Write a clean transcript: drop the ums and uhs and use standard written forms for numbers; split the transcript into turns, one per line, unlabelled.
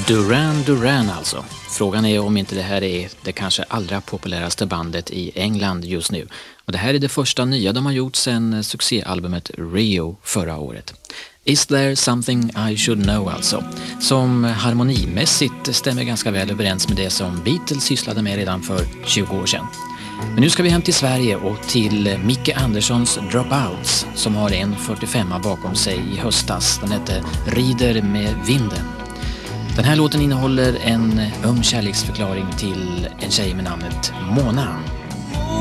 Duran Duran alltså. Frågan är om inte det här är det kanske allra populäraste bandet i England just nu. Och det här är det första nya de har gjort sedan succéalbumet Rio förra året. Is there something I should know alltså. Som harmonimässigt stämmer ganska väl överens med det som Beatles sysslade med redan för 20 år sedan. Men nu ska vi hem till Sverige och till Micke Anderssons Dropouts som har en 45 bakom sig i höstas. Den heter Rider med vinden. Den här låten innehåller en kärleksförklaring till en tjej med namnet Mona.